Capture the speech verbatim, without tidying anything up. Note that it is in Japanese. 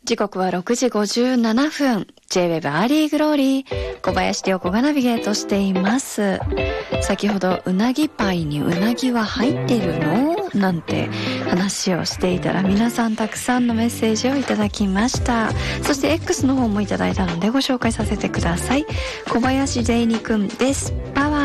時刻はろくじごじゅうななふん。 ジェイウェブ アーリーグローリー、小林涼子がナビゲートしています。先ほどうなぎパイにうなぎは入ってるのなんて話をしていたら、皆さんたくさんのメッセージをいただきました。そして X の方もいただいたのでご紹介させてください。小林ジェイニくんです。パワ